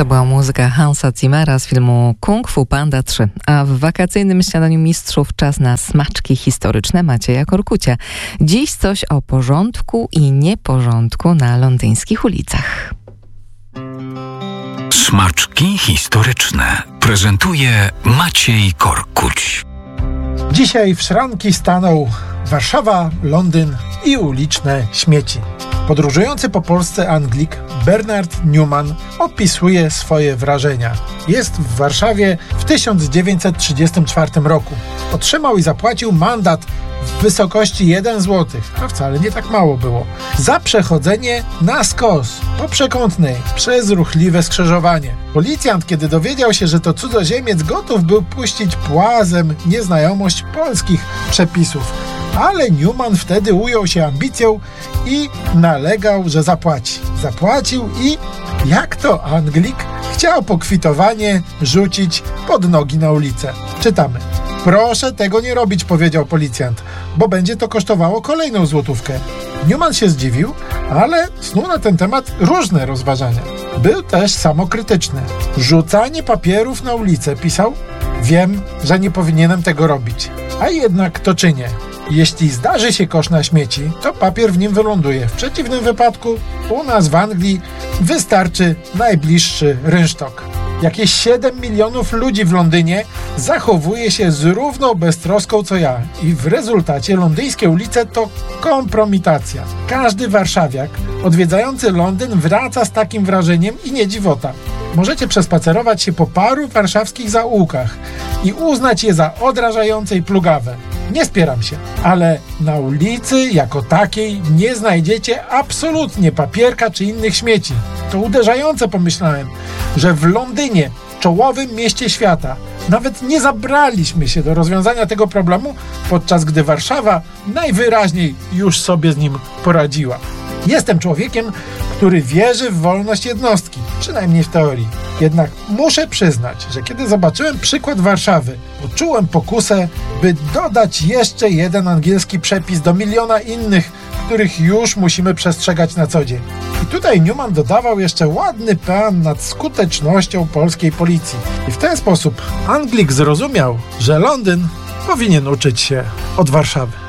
To była muzyka Hansa Zimmera z filmu Kung Fu Panda 3, a w wakacyjnym śniadaniu mistrzów czas na smaczki historyczne Macieja Korkucia. Dziś coś o porządku i nieporządku na londyńskich ulicach. Smaczki historyczne prezentuje Maciej Korkuć. Dzisiaj w szranki stanął Warszawa, Londyn i uliczne śmieci. Podróżujący po Polsce Anglik Bernard Newman opisuje swoje wrażenia. Jest w Warszawie w 1934 roku. Otrzymał i zapłacił mandat w wysokości 1 zł. To wcale nie tak mało było. Za przechodzenie na skos po przekątnej przez ruchliwe skrzyżowanie. Policjant, kiedy dowiedział się, że to cudzoziemiec, gotów był puścić płazem nieznajomość polskich przepisów. Ale Newman wtedy ujął się ambicją i nalegał, że zapłaci. Zapłacił i, jak to Anglik, chciał pokwitowanie rzucić pod nogi na ulicę. Czytamy. Proszę tego nie robić, powiedział policjant, bo będzie to kosztowało kolejną złotówkę. Newman się zdziwił, ale snuł na ten temat różne rozważania. Był też samokrytyczny. Rzucanie papierów na ulicę, pisał, wiem, że nie powinienem tego robić, a jednak to czynię. Jeśli zdarzy się kosz na śmieci, to papier w nim wyląduje. W przeciwnym wypadku u nas w Anglii wystarczy najbliższy rynsztok. Jakieś 7 milionów ludzi w Londynie zachowuje się z równą beztroską co ja i w rezultacie londyńskie ulice to kompromitacja. Każdy warszawiak odwiedzający Londyn wraca z takim wrażeniem i nie dziwota. Możecie przespacerować się po paru warszawskich zaułkach i uznać je za odrażające i plugawe. Nie spieram się, ale na ulicy jako takiej nie znajdziecie absolutnie papierka czy innych śmieci. To uderzające, pomyślałem, że w Londynie, czołowym mieście świata, nawet nie zabraliśmy się do rozwiązania tego problemu, podczas gdy Warszawa najwyraźniej już sobie z nim poradziła. Jestem człowiekiem, który wierzy w wolność jednostki, przynajmniej w teorii. Jednak muszę przyznać, że kiedy zobaczyłem przykład Warszawy, poczułem pokusę, by dodać jeszcze jeden angielski przepis do miliona innych, których już musimy przestrzegać na co dzień. I tutaj Newman dodawał jeszcze ładny pean nad skutecznością polskiej policji. I w ten sposób Anglik zrozumiał, że Londyn powinien uczyć się od Warszawy.